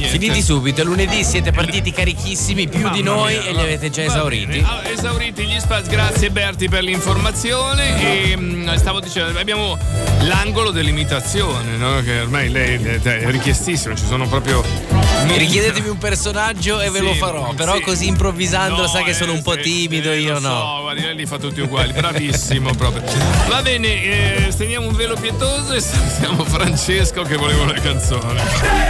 Finiti subito, lunedì siete partiti carichissimi, più di noi, e li avete già esauriti. Allora, esauriti gli spazi, grazie Berti per l'informazione. E stavo dicendo, abbiamo l'angolo dell'imitazione, no? Che ormai lei è richiestissimo, ci sono proprio. Richiedetemi un personaggio e ve lo farò, però così improvvisando, sa che sono un po' timido, io no. No, guardi, lei li fa tutti uguali, bravissimo proprio. Va bene, stendiamo un velo pietoso e salutiamo Francesco che voleva una canzone.